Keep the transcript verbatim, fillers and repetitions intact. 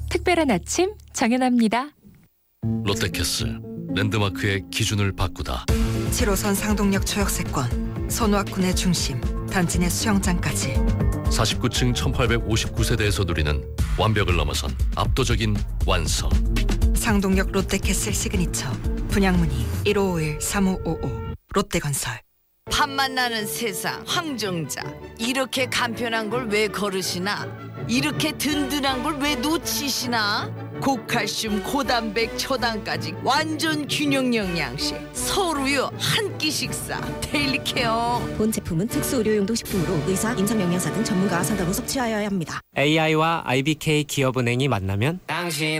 특별한 아침 정연아입니다. 롯데캐슬 랜드마크의 기준을 바꾸다. 칠 호선 상동역 초역세권, 손왁군의 중심, 단지 내 수영장까지. 사십구 층 천팔백오십구 세대에서 누리는 완벽을 넘어선 압도적인 완성. 상동역 롯데캐슬 시그니처. 분양문의 일오오일 삼오오오. 롯데건설. 밥맛 나는 세상 황정자, 이렇게 간편한 걸 왜 거르시나? 이렇게 든든한 걸 왜 놓치시나? 고칼슘 고단백 초당까지 완전 균형 영양식 서울우유 한 끼 식사 데일리 케어. 본 제품은 특수 의료용도 식품으로 의사, 임상영양사 등 전문가와 상담 후 섭취하여야 합니다. 에이아이와 아이비케이 기업은행이 만나면 당신